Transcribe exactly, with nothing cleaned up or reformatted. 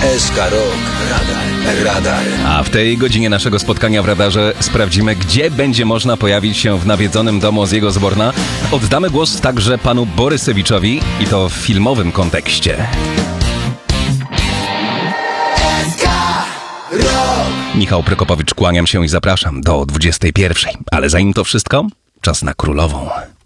S K Rok. Radar. Radar. A w tej godzinie naszego spotkania w radarze sprawdzimy, gdzie będzie można pojawić się w nawiedzonym domu Ozzy'ego Osbourne'a. Oddamy głos także panu Borysewiczowi i to w filmowym kontekście. Michał Prokopowicz, kłaniam się i zapraszam do dwudziestej pierwszej. Ale zanim to wszystko, czas na królową.